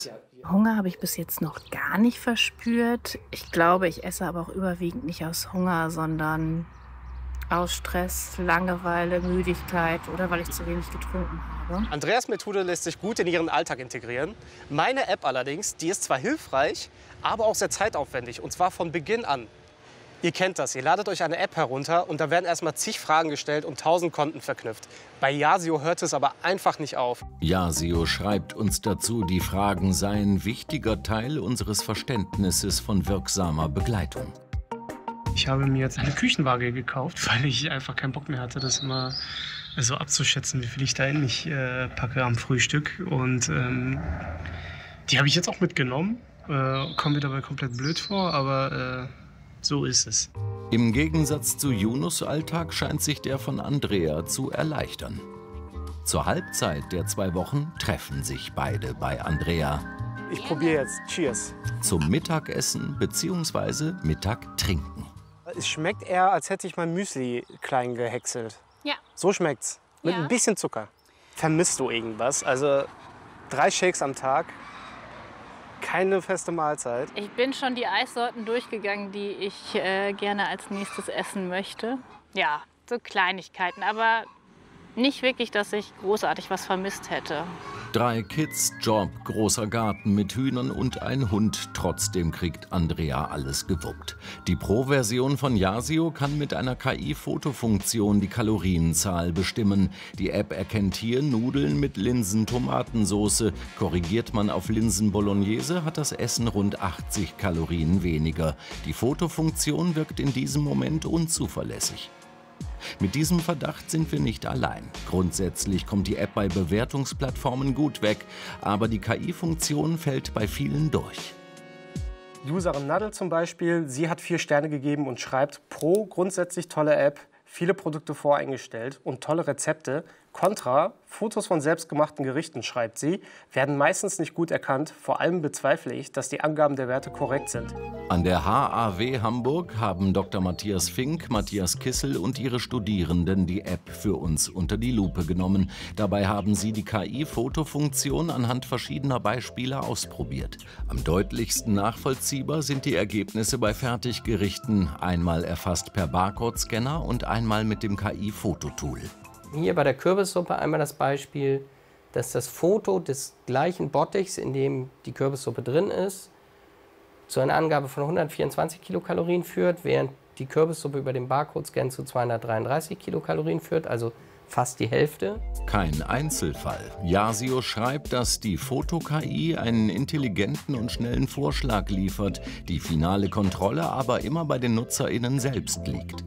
Hunger habe ich bis jetzt noch gar nicht verspürt. Ich glaube, ich esse aber auch überwiegend nicht aus Hunger, sondern aus Stress, Langeweile, Müdigkeit oder weil ich zu wenig getrunken habe. Andreas' Methode lässt sich gut in ihren Alltag integrieren. Meine App allerdings, die ist zwar hilfreich, aber auch sehr zeitaufwendig, und zwar von Beginn an. Ihr kennt das, ihr ladet euch eine App herunter und da werden erstmal zig Fragen gestellt und 1000 Konten verknüpft. Bei Yasio hört es aber einfach nicht auf. Yasio schreibt uns dazu, die Fragen seien ein wichtiger Teil unseres Verständnisses von wirksamer Begleitung. Ich habe mir jetzt eine Küchenwaage gekauft, weil ich einfach keinen Bock mehr hatte, das immer so abzuschätzen, wie viel ich da in mich packe am Frühstück. Und die habe ich jetzt auch mitgenommen. Kommt mir dabei komplett blöd vor, aber so ist es. Im Gegensatz zu Yunus' Alltag scheint sich der von Andrea zu erleichtern. Zur Halbzeit der 2 Wochen treffen sich beide bei Andrea. Ich probiere jetzt. Cheers. Zum Mittagessen bzw. Mittagtrinken. Es schmeckt eher, als hätte ich mein Müsli klein gehäckselt. Ja. So schmeckt's. Mit Ja. ein bisschen Zucker. Vermisst du irgendwas? Also 3 Shakes am Tag, keine feste Mahlzeit. Ich bin schon die Eissorten durchgegangen, die ich gerne als nächstes essen möchte. Ja, so Kleinigkeiten, aber nicht wirklich, dass ich großartig was vermisst hätte. 3 Kids, Job, großer Garten mit Hühnern und ein Hund. Trotzdem kriegt Andrea alles gewuppt. Die Pro-Version von Yasio kann mit einer KI-Fotofunktion die Kalorienzahl bestimmen. Die App erkennt hier Nudeln mit Linsen-Tomatensoße. Korrigiert man auf Linsen-Bolognese, hat das Essen rund 80 Kalorien weniger. Die Fotofunktion wirkt in diesem Moment unzuverlässig. Mit diesem Verdacht sind wir nicht allein. Grundsätzlich kommt die App bei Bewertungsplattformen gut weg, aber die KI-Funktion fällt bei vielen durch. Userin Nadel zum Beispiel, sie hat 4 Sterne gegeben und schreibt: Pro, grundsätzlich tolle App, viele Produkte voreingestellt und tolle Rezepte. Contra, Fotos von selbstgemachten Gerichten, schreibt sie, werden meistens nicht gut erkannt. Vor allem bezweifle ich, dass die Angaben der Werte korrekt sind. An der HAW Hamburg haben Dr. Matthias Fink, Matthias Kissel und ihre Studierenden die App für uns unter die Lupe genommen. Dabei haben sie die KI-Fotofunktion anhand verschiedener Beispiele ausprobiert. Am deutlichsten nachvollziehbar sind die Ergebnisse bei Fertiggerichten, einmal erfasst per Barcode-Scanner und einmal mit dem KI-Fototool. Hier bei der Kürbissuppe einmal das Beispiel, dass das Foto des gleichen Bottichs, in dem die Kürbissuppe drin ist, zu einer Angabe von 124 Kilokalorien führt, während die Kürbissuppe über den Barcode-Scan zu 233 Kilokalorien führt, also fast die Hälfte. Kein Einzelfall. Yasio schreibt, dass die Foto-KI einen intelligenten und schnellen Vorschlag liefert, die finale Kontrolle aber immer bei den NutzerInnen selbst liegt.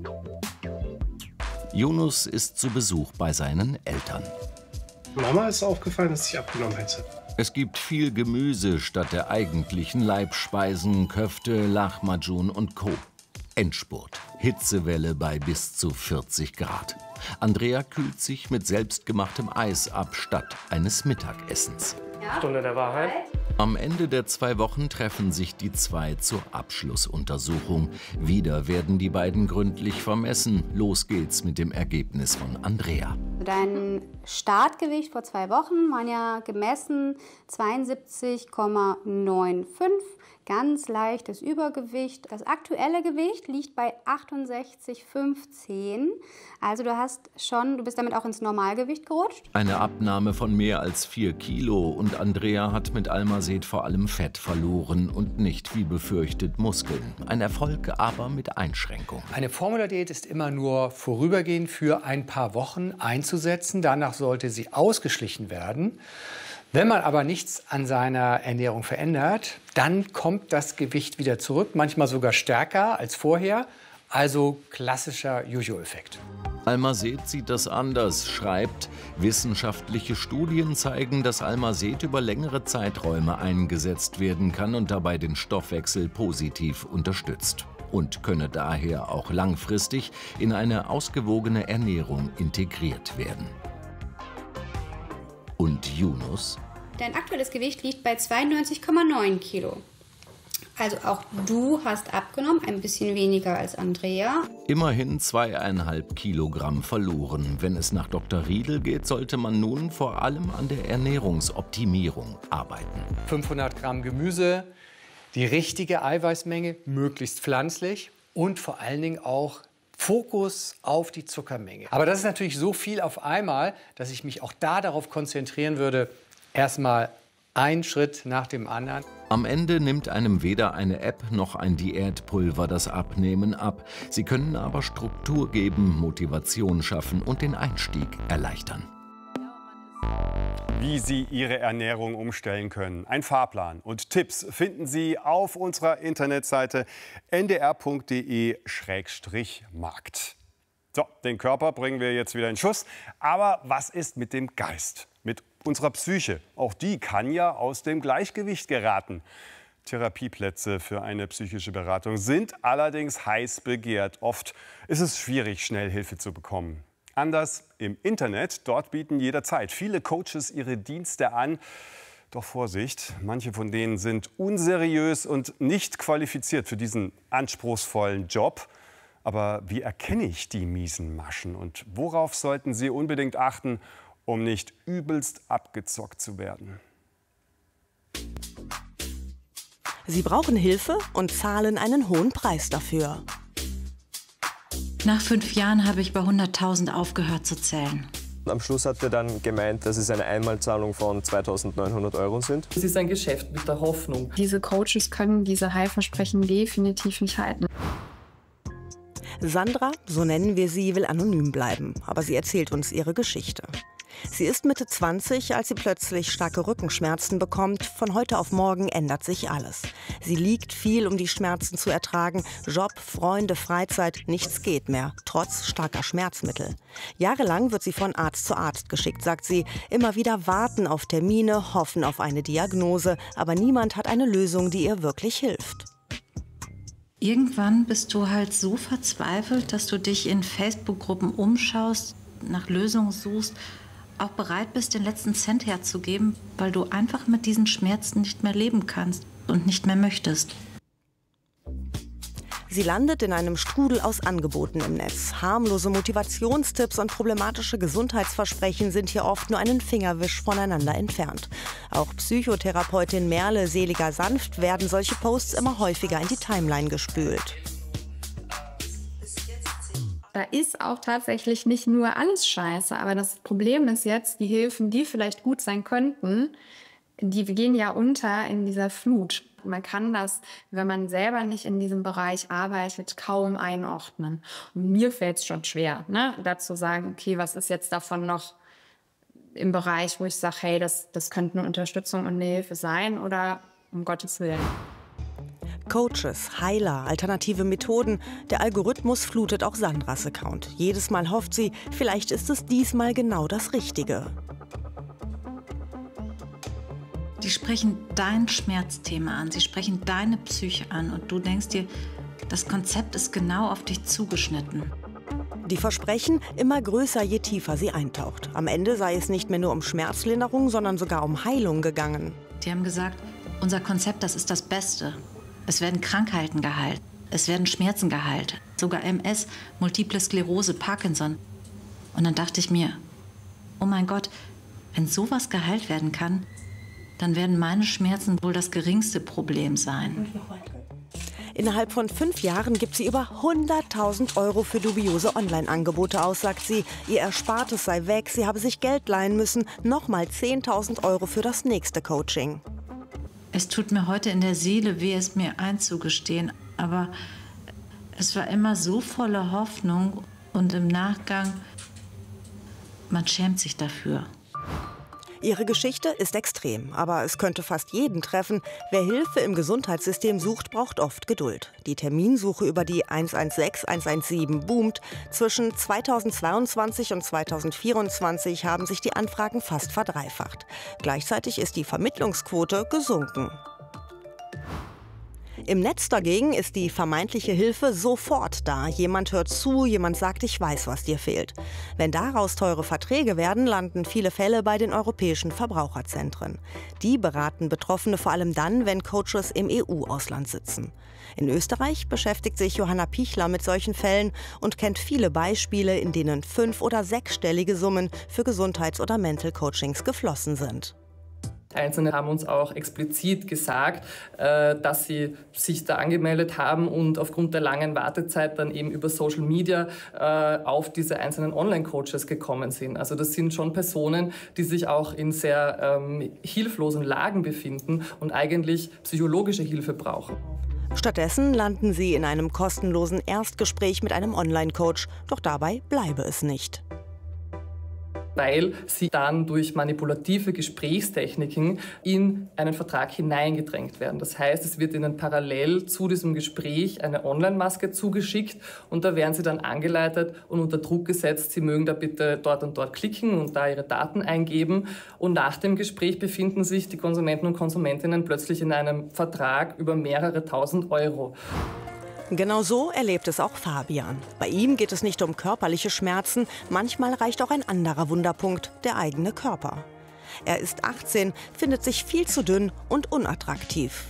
Yunus ist zu Besuch bei seinen Eltern. Mama ist aufgefallen, dass ich abgenommen hätte. Es gibt viel Gemüse statt der eigentlichen Leibspeisen, Köfte, Lahmacun und Co. Endspurt. Hitzewelle bei bis zu 40 Grad. Andrea kühlt sich mit selbstgemachtem Eis ab statt eines Mittagessens. Stunde der Wahrheit. Am Ende der 2 Wochen treffen sich die 2 zur Abschlussuntersuchung. Wieder werden die beiden gründlich vermessen. Los geht's mit dem Ergebnis von Andrea. Dein Startgewicht vor 2 Wochen waren ja gemessen 72,95. Ganz leichtes Übergewicht. Das aktuelle Gewicht liegt bei 68,15. Also du bist damit auch ins Normalgewicht gerutscht. Eine Abnahme von mehr als 4 Kilo und Andrea hat mit Almazet vor allem Fett verloren und nicht wie befürchtet Muskeln. Ein Erfolg, aber mit Einschränkung. Eine Formula-Diät ist immer nur vorübergehend für ein paar Wochen einzusetzen. Danach sollte sie ausgeschlichen werden. Wenn man aber nichts an seiner Ernährung verändert, dann kommt das Gewicht wieder zurück, manchmal sogar stärker als vorher. Also klassischer Jojo-Effekt. Almazet sieht das anders, schreibt, wissenschaftliche Studien zeigen, dass Almazet über längere Zeiträume eingesetzt werden kann und dabei den Stoffwechsel positiv unterstützt und könne daher auch langfristig in eine ausgewogene Ernährung integriert werden. Und Yunus? Dein aktuelles Gewicht liegt bei 92,9 Kilo. Also auch du hast abgenommen, ein bisschen weniger als Andrea. Immerhin 2,5 Kilogramm verloren. Wenn es nach Dr. Riedel geht, sollte man nun vor allem an der Ernährungsoptimierung arbeiten. 500 Gramm Gemüse, die richtige Eiweißmenge, möglichst pflanzlich und vor allen Dingen auch Fokus auf die Zuckermenge. Aber das ist natürlich so viel auf einmal, dass ich mich auch darauf konzentrieren würde, erstmal einen Schritt nach dem anderen. Am Ende nimmt einem weder eine App noch ein Diätpulver das Abnehmen ab. Sie können aber Struktur geben, Motivation schaffen und den Einstieg erleichtern. Wie Sie Ihre Ernährung umstellen können. Ein Fahrplan und Tipps finden Sie auf unserer Internetseite ndr.de/markt. So, den Körper bringen wir jetzt wieder in Schuss. Aber was ist mit dem Geist? Mit unserer Psyche? Auch die kann ja aus dem Gleichgewicht geraten. Therapieplätze für eine psychische Beratung sind allerdings heiß begehrt. Oft ist es schwierig, schnell Hilfe zu bekommen. Anders im Internet, dort bieten jederzeit viele Coaches ihre Dienste an. Doch Vorsicht, manche von denen sind unseriös und nicht qualifiziert für diesen anspruchsvollen Job. Aber wie erkenne ich die miesen Maschen und worauf sollten Sie unbedingt achten, um nicht übelst abgezockt zu werden? Sie brauchen Hilfe und zahlen einen hohen Preis dafür. Nach 5 Jahren habe ich bei 100.000 aufgehört zu zählen. Am Schluss hat er dann gemeint, dass es eine Einmalzahlung von 2.900 € sind. Es ist ein Geschäft mit der Hoffnung. Diese Coaches können diese Heilversprechen definitiv nicht halten. Sandra, so nennen wir sie, will anonym bleiben, aber sie erzählt uns ihre Geschichte. Sie ist Mitte 20, als sie plötzlich starke Rückenschmerzen bekommt. Von heute auf morgen ändert sich alles. Sie liegt viel, um die Schmerzen zu ertragen. Job, Freunde, Freizeit, nichts geht mehr, trotz starker Schmerzmittel. Jahrelang wird sie von Arzt zu Arzt geschickt, sagt sie. Immer wieder warten auf Termine, hoffen auf eine Diagnose. Aber niemand hat eine Lösung, die ihr wirklich hilft. Irgendwann bist du halt so verzweifelt, dass du dich in Facebook-Gruppen umschaust, nach Lösungen suchst, auch bereit bist, den letzten Cent herzugeben, weil du einfach mit diesen Schmerzen nicht mehr leben kannst und nicht mehr möchtest. Sie landet in einem Strudel aus Angeboten im Netz. Harmlose Motivationstipps und problematische Gesundheitsversprechen sind hier oft nur einen Fingerwisch voneinander entfernt. Auch Psychotherapeutin Merle Seliger Sanft werden solche Posts immer häufiger in die Timeline gespült. Da ist auch tatsächlich nicht nur alles scheiße, aber das Problem ist jetzt, die Hilfen, die vielleicht gut sein könnten, die gehen ja unter in dieser Flut. Man kann das, wenn man selber nicht in diesem Bereich arbeitet, kaum einordnen. Und mir fällt es schon schwer, dazu zu sagen, okay, was ist jetzt davon noch im Bereich, wo ich sage, hey, das könnte eine Unterstützung und eine Hilfe sein oder um Gottes Willen. Coaches, Heiler, alternative Methoden. Der Algorithmus flutet auch Sandras Account. Jedes Mal hofft sie, vielleicht ist es diesmal genau das Richtige. Die sprechen dein Schmerzthema an, sie sprechen deine Psyche an und du denkst dir, das Konzept ist genau auf dich zugeschnitten. Die Versprechen immer größer, je tiefer sie eintaucht. Am Ende sei es nicht mehr nur um Schmerzlinderung, sondern sogar um Heilung gegangen. Die haben gesagt, unser Konzept, das ist das Beste. Es werden Krankheiten geheilt, es werden Schmerzen geheilt, sogar MS, Multiple Sklerose, Parkinson. Und dann dachte ich mir, oh mein Gott, wenn sowas geheilt werden kann, dann werden meine Schmerzen wohl das geringste Problem sein. Innerhalb von 5 Jahren gibt sie über 100.000 € für dubiose Online-Angebote aus, sagt sie. Ihr Erspartes sei weg, sie habe sich Geld leihen müssen. Nochmal 10.000 € für das nächste Coaching. Es tut mir heute in der Seele weh, es mir einzugestehen, aber es war immer so voller Hoffnung und im Nachgang, man schämt sich dafür. Ihre Geschichte ist extrem, aber es könnte fast jeden treffen. Wer Hilfe im Gesundheitssystem sucht, braucht oft Geduld. Die Terminsuche über die 116, 117 boomt. Zwischen 2022 und 2024 haben sich die Anfragen fast verdreifacht. Gleichzeitig ist die Vermittlungsquote gesunken. Im Netz dagegen ist die vermeintliche Hilfe sofort da. Jemand hört zu, jemand sagt, ich weiß, was dir fehlt. Wenn daraus teure Verträge werden, landen viele Fälle bei den europäischen Verbraucherzentren. Die beraten Betroffene vor allem dann, wenn Coaches im EU-Ausland sitzen. In Österreich beschäftigt sich Johanna Pichler mit solchen Fällen und kennt viele Beispiele, in denen 5- oder 6-stellige Summen für Gesundheits- oder Mental-Coachings geflossen sind. Einzelne haben uns auch explizit gesagt, dass sie sich da angemeldet haben und aufgrund der langen Wartezeit dann eben über Social Media auf diese einzelnen Online-Coaches gekommen sind. Also das sind schon Personen, die sich auch in sehr hilflosen Lagen befinden und eigentlich psychologische Hilfe brauchen. Stattdessen landen sie in einem kostenlosen Erstgespräch mit einem Online-Coach. Doch dabei bleibe es nicht. Weil sie dann durch manipulative Gesprächstechniken in einen Vertrag hineingedrängt werden. Das heißt, es wird ihnen parallel zu diesem Gespräch eine Online-Maske zugeschickt und da werden sie dann angeleitet und unter Druck gesetzt, sie mögen da bitte dort und dort klicken und da ihre Daten eingeben. Und nach dem Gespräch befinden sich die Konsumenten und Konsumentinnen plötzlich in einem Vertrag über mehrere tausend Euro. Genau so erlebt es auch Fabian. Bei ihm geht es nicht um körperliche Schmerzen, manchmal reicht auch ein anderer Wunderpunkt, der eigene Körper. Er ist 18, findet sich viel zu dünn und unattraktiv.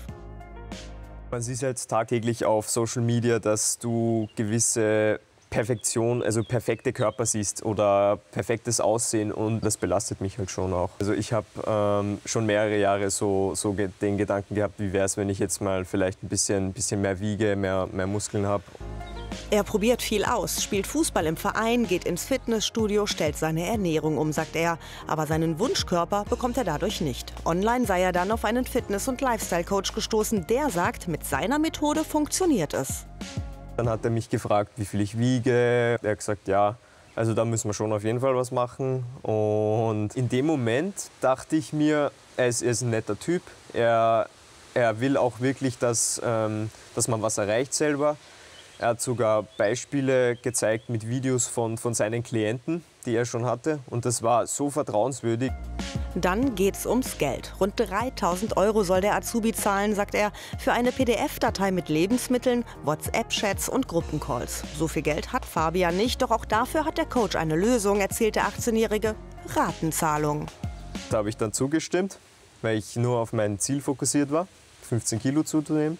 Man sieht jetzt tagtäglich auf Social Media, dass du gewisse Perfektion, also perfekte Körper siehst oder perfektes Aussehen und das belastet mich halt schon auch. Also ich habe schon mehrere Jahre so den Gedanken gehabt, wie wäre es, wenn ich jetzt mal vielleicht ein bisschen mehr wiege, mehr Muskeln habe. Er probiert viel aus, spielt Fußball im Verein, geht ins Fitnessstudio, stellt seine Ernährung um, sagt er. Aber seinen Wunschkörper bekommt er dadurch nicht. Online sei er dann auf einen Fitness- und Lifestyle-Coach gestoßen. Der sagt, mit seiner Methode funktioniert es. Dann hat er mich gefragt, wie viel ich wiege. Er hat gesagt, ja, also da müssen wir schon auf jeden Fall was machen. Und in dem Moment dachte ich mir, er ist ein netter Typ. Er will auch wirklich, dass man was erreicht selber. Er hat sogar Beispiele gezeigt mit Videos von seinen Klienten, die er schon hatte. Und das war so vertrauenswürdig. Dann geht's ums Geld. Rund 3.000 Euro soll der Azubi zahlen, sagt er, für eine PDF-Datei mit Lebensmitteln, WhatsApp-Chats und Gruppencalls. So viel Geld hat Fabian nicht, doch auch dafür hat der Coach eine Lösung, erzählt der 18-Jährige. Ratenzahlung. Da habe ich dann zugestimmt, weil ich nur auf mein Ziel fokussiert war, 15 Kilo zuzunehmen.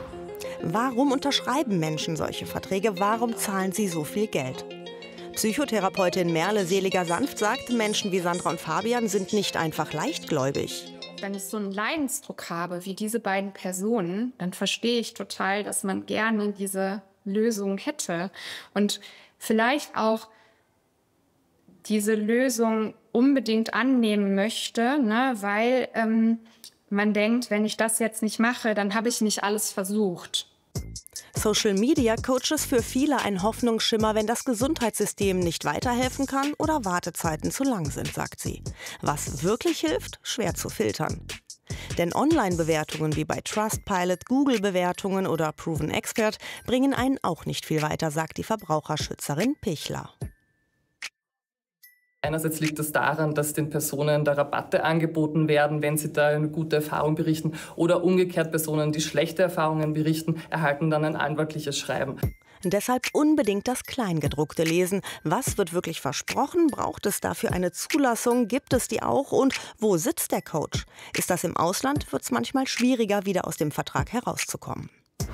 Warum unterschreiben Menschen solche Verträge? Warum zahlen sie so viel Geld? Psychotherapeutin Merle Seliger-Sanft sagt, Menschen wie Sandra und Fabian sind nicht einfach leichtgläubig. Wenn ich so einen Leidensdruck habe wie diese beiden Personen, dann verstehe ich total, dass man gerne diese Lösung hätte. Und vielleicht auch diese Lösung unbedingt annehmen möchte, ne, weil man denkt, wenn ich das jetzt nicht mache, dann habe ich nicht alles versucht. Social-Media-Coaches für viele ein Hoffnungsschimmer, wenn das Gesundheitssystem nicht weiterhelfen kann oder Wartezeiten zu lang sind, sagt sie. Was wirklich hilft, schwer zu filtern. Denn Online-Bewertungen wie bei Trustpilot, Google-Bewertungen oder Proven Expert bringen einen auch nicht viel weiter, sagt die Verbraucherschützerin Pichler. Einerseits liegt es daran, dass den Personen da Rabatte angeboten werden, wenn sie da eine gute Erfahrung berichten. Oder umgekehrt Personen, die schlechte Erfahrungen berichten, erhalten dann ein anwaltliches Schreiben. Deshalb unbedingt das Kleingedruckte lesen. Was wird wirklich versprochen? Braucht es dafür eine Zulassung? Gibt es die auch? Und wo sitzt der Coach? Ist das im Ausland, wird es manchmal schwieriger, wieder aus dem Vertrag herauszukommen.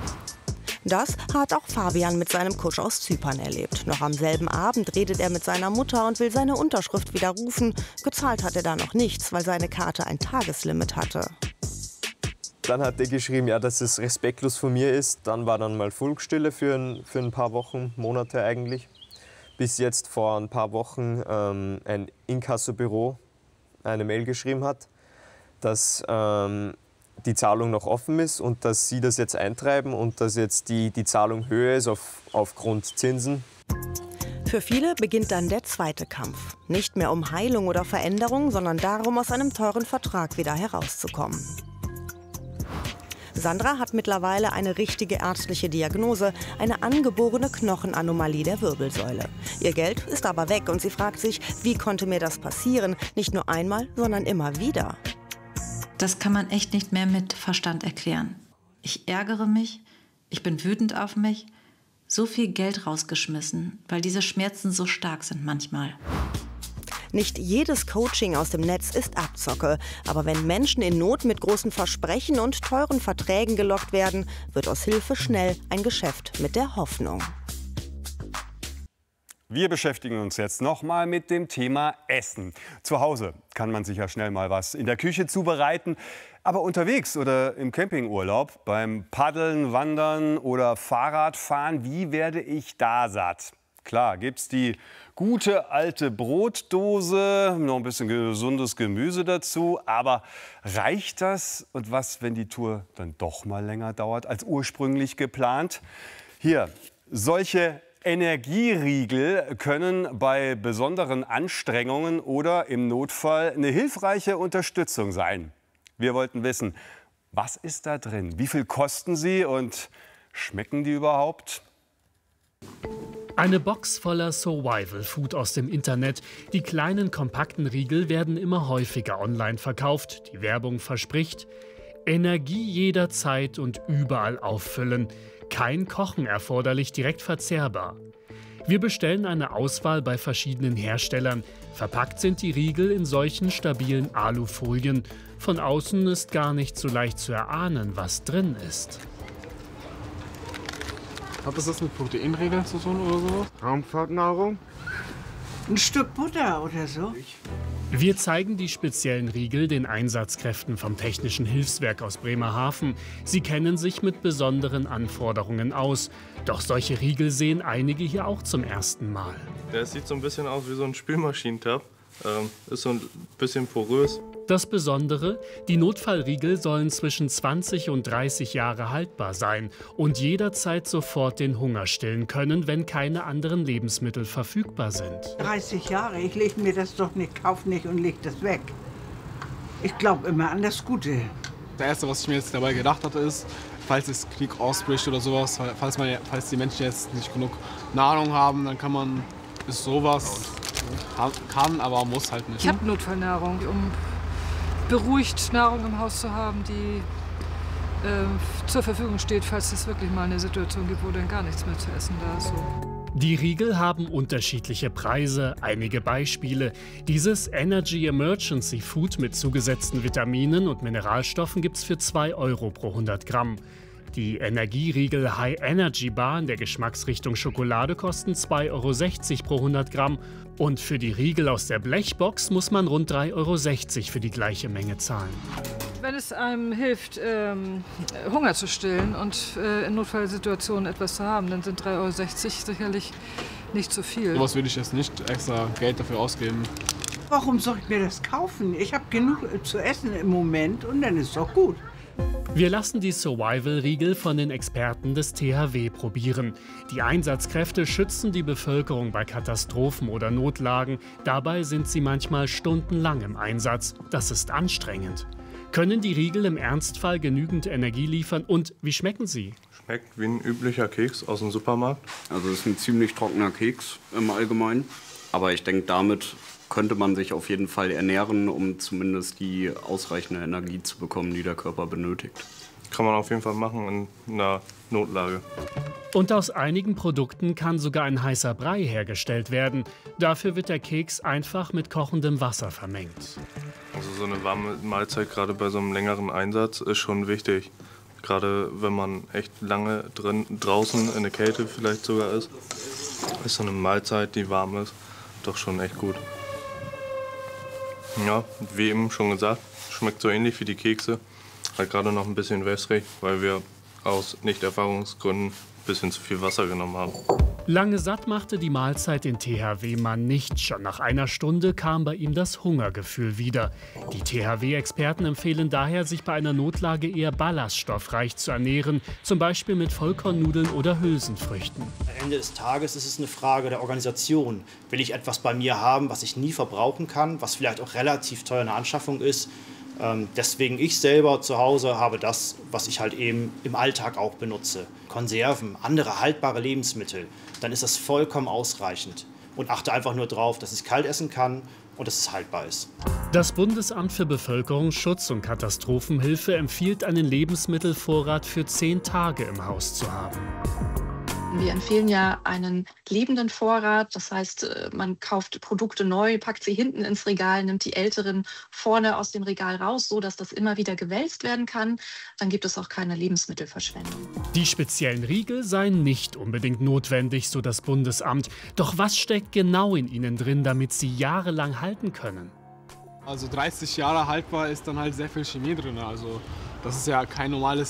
Das hat auch Fabian mit seinem Coach aus Zypern erlebt. Noch am selben Abend redet er mit seiner Mutter und will seine Unterschrift widerrufen. Gezahlt hat er da noch nichts, weil seine Karte ein Tageslimit hatte. Dann hat er geschrieben, ja, dass es respektlos von mir ist. Dann war dann mal Funkstille für ein paar Wochen, Monate eigentlich. Bis jetzt vor ein paar Wochen ein Inkassobüro eine Mail geschrieben hat, dass die Zahlung noch offen ist und dass sie das jetzt eintreiben und dass jetzt die Zahlung höher ist aufgrund Zinsen. Für viele beginnt dann der zweite Kampf. Nicht mehr um Heilung oder Veränderung, sondern darum, aus einem teuren Vertrag wieder herauszukommen. Sandra hat mittlerweile eine richtige ärztliche Diagnose, eine angeborene Knochenanomalie der Wirbelsäule. Ihr Geld ist aber weg und sie fragt sich, wie konnte mir das passieren? Nicht nur einmal, sondern immer wieder. Das kann man echt nicht mehr mit Verstand erklären. Ich ärgere mich, ich bin wütend auf mich. So viel Geld rausgeschmissen, weil diese Schmerzen so stark sind manchmal. Nicht jedes Coaching aus dem Netz ist Abzocke. Aber wenn Menschen in Not mit großen Versprechen und teuren Verträgen gelockt werden, wird aus Hilfe schnell ein Geschäft mit der Hoffnung. Wir beschäftigen uns jetzt noch mal mit dem Thema Essen. Zu Hause kann man sich ja schnell mal was in der Küche zubereiten. Aber unterwegs oder im Campingurlaub, beim Paddeln, Wandern oder Fahrradfahren, wie werde ich da satt? Klar, gibt's die gute alte Brotdose, noch ein bisschen gesundes Gemüse dazu. Aber reicht das? Und was, wenn die Tour dann doch mal länger dauert als ursprünglich geplant? Hier, solche Energieriegel können bei besonderen Anstrengungen oder im Notfall eine hilfreiche Unterstützung sein. Wir wollten wissen, was ist da drin? Wie viel kosten sie und schmecken die überhaupt? Eine Box voller Survival-Food aus dem Internet. Die kleinen, kompakten Riegel werden immer häufiger online verkauft. Die Werbung verspricht: Energie jederzeit und überall auffüllen. Kein Kochen erforderlich, direkt verzehrbar. Wir bestellen eine Auswahl bei verschiedenen Herstellern. Verpackt sind die Riegel in solchen stabilen Alufolien. Von außen ist gar nicht so leicht zu erahnen, was drin ist. Hat das mit Proteinregeln zu tun oder so? Raumfahrtnahrung? Ein Stück Butter oder so? Wir zeigen die speziellen Riegel den Einsatzkräften vom Technischen Hilfswerk aus Bremerhaven. Sie kennen sich mit besonderen Anforderungen aus. Doch solche Riegel sehen einige hier auch zum ersten Mal. Es sieht so ein bisschen aus wie so ein Spülmaschinentab. Ist so ein bisschen porös. Das Besondere, die Notfallriegel sollen zwischen 20 und 30 Jahre haltbar sein und jederzeit sofort den Hunger stillen können, wenn keine anderen Lebensmittel verfügbar sind. 30 Jahre, ich lege mir das doch nicht, kaufe nicht und lege das weg. Ich glaube immer an das Gute. Das Erste, was ich mir jetzt dabei gedacht hatte, ist, falls es Krieg ausbricht oder sowas, falls die Menschen jetzt nicht genug Nahrung haben, dann kann man bis sowas aber muss halt nicht. Ich habe Notfallnahrung, um beruhigt Nahrung im Haus zu haben, die zur Verfügung steht, falls es wirklich mal eine Situation gibt, wo dann gar nichts mehr zu essen da ist. So. Die Riegel haben unterschiedliche Preise, einige Beispiele. Dieses Energy Emergency Food mit zugesetzten Vitaminen und Mineralstoffen gibt es für 2 € pro 100 Gramm. Die Energieriegel High Energy Bar in der Geschmacksrichtung Schokolade kosten 2,60 € pro 100 Gramm. Und für die Riegel aus der Blechbox muss man rund 3,60 € für die gleiche Menge zahlen. Wenn es einem hilft, Hunger zu stillen und in Notfallsituationen etwas zu haben, dann sind 3,60 € sicherlich nicht zu viel. Sowas würde ich jetzt nicht extra Geld dafür ausgeben. Warum soll ich mir das kaufen? Ich habe genug zu essen im Moment und dann ist es doch gut. Wir lassen die Survival-Riegel von den Experten des THW probieren. Die Einsatzkräfte schützen die Bevölkerung bei Katastrophen oder Notlagen. Dabei sind sie manchmal stundenlang im Einsatz. Das ist anstrengend. Können die Riegel im Ernstfall genügend Energie liefern und wie schmecken sie? Schmeckt wie ein üblicher Keks aus dem Supermarkt. Also es ist ein ziemlich trockener Keks im Allgemeinen. Aber ich denke, damit könnte man sich auf jeden Fall ernähren, um zumindest die ausreichende Energie zu bekommen, die der Körper benötigt. Kann man auf jeden Fall machen in einer Notlage. Und aus einigen Produkten kann sogar ein heißer Brei hergestellt werden. Dafür wird der Keks einfach mit kochendem Wasser vermengt. Also so eine warme Mahlzeit, gerade bei so einem längeren Einsatz, ist schon wichtig. Gerade wenn man echt lange draußen in der Kälte vielleicht sogar ist so eine Mahlzeit, die warm ist, doch schon echt gut. Ja, wie eben schon gesagt, schmeckt so ähnlich wie die Kekse. Halt gerade noch ein bisschen wässrig, weil wir aus Nicht-Erfahrungsgründen ein bisschen zu viel Wasser genommen haben. Lange satt machte die Mahlzeit den THW-Mann nicht. Schon nach einer Stunde kam bei ihm das Hungergefühl wieder. Die THW-Experten empfehlen daher, sich bei einer Notlage eher ballaststoffreich zu ernähren, zum Beispiel mit Vollkornnudeln oder Hülsenfrüchten. Am Ende des Tages ist es eine Frage der Organisation. Will ich etwas bei mir haben, was ich nie verbrauchen kann, was vielleicht auch relativ teuer in der Anschaffung ist? Deswegen ich selber zu Hause habe das, was ich halt eben im Alltag auch benutze. Konserven, andere haltbare Lebensmittel, dann ist das vollkommen ausreichend. Und achte einfach nur drauf, dass ich kalt essen kann und dass es haltbar ist. Das Bundesamt für Bevölkerungsschutz und Katastrophenhilfe empfiehlt, einen Lebensmittelvorrat für 10 Tage im Haus zu haben. Wir empfehlen ja einen lebenden Vorrat. Das heißt, man kauft Produkte neu, packt sie hinten ins Regal, nimmt die älteren vorne aus dem Regal raus, so dass das immer wieder gewälzt werden kann. Dann gibt es auch keine Lebensmittelverschwendung. Die speziellen Riegel seien nicht unbedingt notwendig, so das Bundesamt. Doch was steckt genau in ihnen drin, damit sie jahrelang halten können? Also 30 Jahre haltbar ist dann halt sehr viel Chemie drin. Also das ist ja kein normales